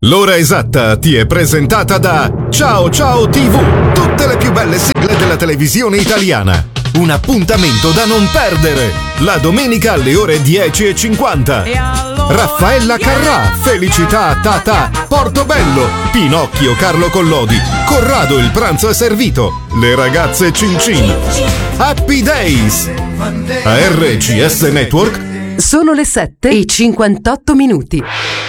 L'ora esatta ti è presentata da Ciao Ciao TV, tutte le più belle sigle della televisione italiana. Un appuntamento da non perdere, la domenica alle ore 10:50. Raffaella Carrà, Felicità Tata, Portobello, Pinocchio Carlo Collodi, Corrado il pranzo è servito, le ragazze Cincin. Happy Days. A RCS Network. Sono le 7:58.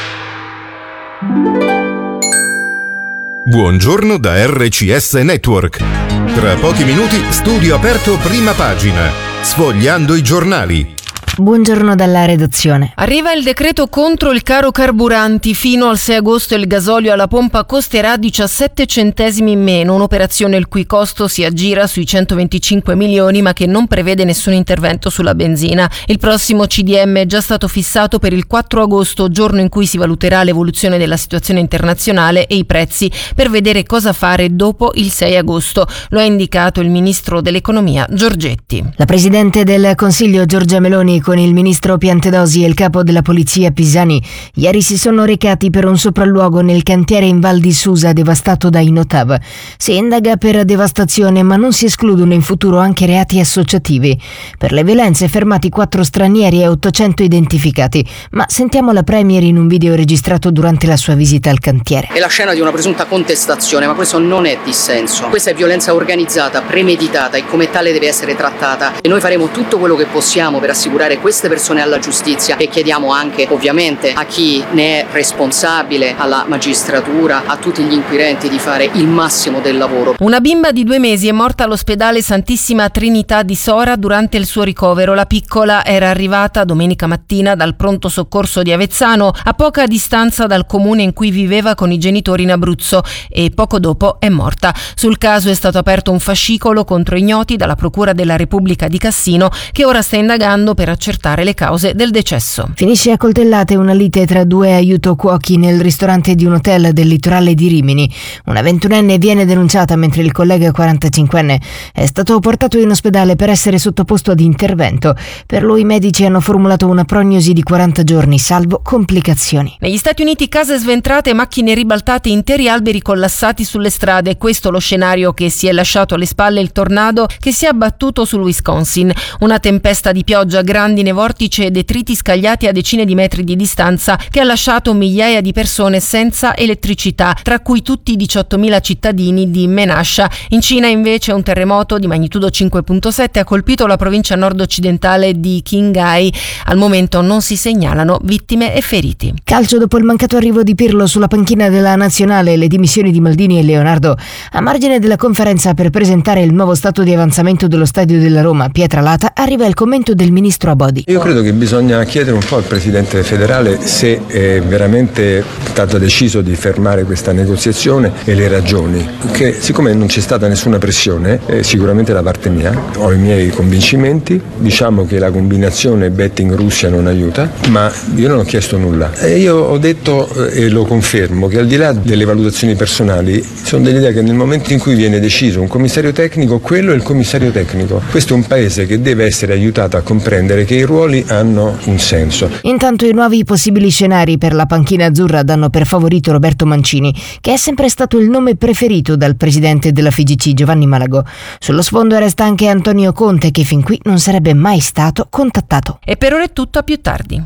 Buongiorno da RCS Network. Tra pochi minuti studio aperto prima pagina, sfogliando i giornali. Buongiorno dalla redazione. Arriva il decreto contro il caro carburanti. Fino al 6 agosto il gasolio alla pompa costerà 17 centesimi in meno, un'operazione il cui costo si aggira sui 125 milioni ma che non prevede nessun intervento sulla benzina. Il prossimo CDM è già stato fissato per il 4 agosto, giorno in cui si valuterà l'evoluzione della situazione internazionale e i prezzi per vedere cosa fare dopo il 6 agosto. Lo ha indicato il ministro dell'economia Giorgetti. La presidente del Consiglio Giorgia Meloni con il ministro Piantedosi e il capo della polizia Pisani ieri si sono recati per un sopralluogo nel cantiere in Val di Susa devastato da Inotav. Si indaga per devastazione ma non si escludono in futuro anche reati associativi. Per le violenze fermati 4 stranieri e 800 identificati. Ma sentiamo la Premier in un video registrato durante la sua visita al cantiere. È la scena di una presunta contestazione, ma questo non è dissenso. Questa è violenza organizzata, premeditata e come tale deve essere trattata. E noi faremo tutto quello che possiamo per assicurare queste persone alla giustizia e chiediamo anche ovviamente a chi ne è responsabile, alla magistratura, a tutti gli inquirenti di fare il massimo del lavoro. Una bimba di 2 mesi è morta all'ospedale Santissima Trinità di Sora durante il suo ricovero. La piccola era arrivata domenica mattina dal pronto soccorso di Avezzano, a poca distanza dal comune in cui viveva con i genitori in Abruzzo, e poco dopo è morta. Sul caso è stato aperto un fascicolo contro ignoti dalla Procura della Repubblica di Cassino, che ora sta indagando per accertare le cause del decesso. Finisce a coltellate una lite tra 2 aiutocuochi nel ristorante di un hotel del litorale di Rimini. Una 21enne viene denunciata mentre il collega 45enne è stato portato in ospedale per essere sottoposto ad intervento. Per lui i medici hanno formulato una prognosi di 40 giorni, salvo complicazioni. Negli Stati Uniti case sventrate, macchine ribaltate, interi alberi collassati sulle strade. Questo lo scenario che si è lasciato alle spalle il tornado che si è abbattuto sul Wisconsin. Una tempesta di pioggia, grandine vortici e detriti scagliati a decine di metri di distanza che ha lasciato migliaia di persone senza elettricità, tra cui tutti i 18.000 cittadini di Menasha. In Cina invece un terremoto di magnitudo 5.7 ha colpito la provincia nord-occidentale di Qinghai. Al momento non si segnalano vittime e feriti. Calcio dopo il mancato arrivo di Pirlo sulla panchina della nazionale e le dimissioni di Maldini e Leonardo. A margine della conferenza per presentare il nuovo stato di avanzamento dello stadio della Roma, Pietralata, arriva il commento del ministro Abodi. Io credo che bisogna chiedere un po' al Presidente federale se è veramente stato deciso di fermare questa negoziazione e le ragioni, che siccome non c'è stata nessuna pressione, sicuramente da parte mia, ho i miei convincimenti, diciamo che la combinazione betting Russia non aiuta, ma io non ho chiesto nulla. E io ho detto e lo confermo che al di là delle valutazioni personali sono dell'idea che nel momento in cui viene deciso un commissario tecnico, quello è il commissario tecnico. Questo è un paese che deve essere aiutato a comprendere che i ruoli hanno un senso. Intanto i nuovi possibili scenari per la panchina azzurra danno per favorito Roberto Mancini, che è sempre stato il nome preferito dal presidente della FIGC Giovanni Malagò. Sullo sfondo resta anche Antonio Conte, che fin qui non sarebbe mai stato contattato. E per ora è tutto, a più tardi.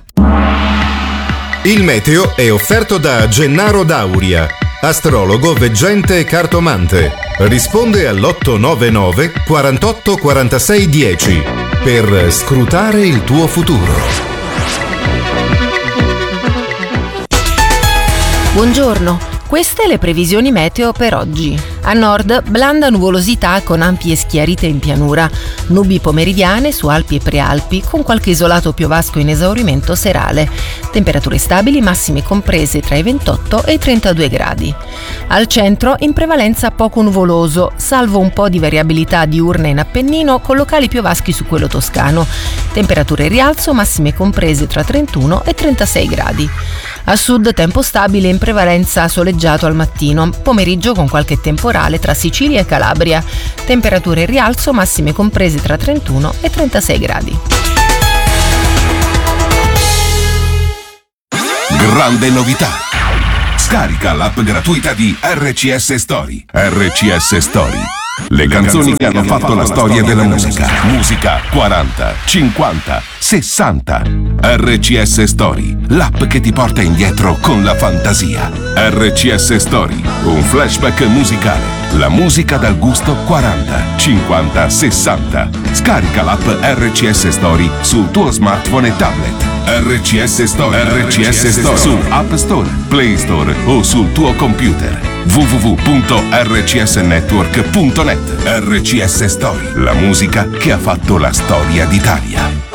Il meteo è offerto da Gennaro Dauria, astrologo, veggente e cartomante. Risponde all'899 48 46 10 per scrutare il tuo futuro. Buongiorno. Queste le previsioni meteo per oggi. A nord, blanda nuvolosità con ampie schiarite in pianura, nubi pomeridiane su Alpi e Prealpi con qualche isolato piovasco in esaurimento serale. Temperature stabili, massime comprese tra i 28 e i 32 gradi. Al centro, in prevalenza poco nuvoloso, salvo un po' di variabilità diurna in Appennino con locali piovaschi su quello toscano. Temperature in rialzo, massime comprese tra 31 e 36 gradi. A sud tempo stabile, in prevalenza soleggiato al mattino, pomeriggio con qualche temporale tra Sicilia e Calabria. Temperature in rialzo, massime comprese tra 31 e 36 gradi. Grande novità! Scarica l'app gratuita di RCS Story. RCS Story. Le canzoni che hanno fatto la storia della musica. Musica 40, 50, 60. RCS Story, l'app che ti porta indietro con la fantasia. RCS Story, un flashback musicale. La musica dal gusto 40, 50, 60. Scarica l'app RCS Story sul tuo smartphone e tablet. RCS Story. RCS Story su App Store, Play Store o sul tuo computer. www.rcsnetwork.net. RCS Story, la musica che ha fatto la storia d'Italia.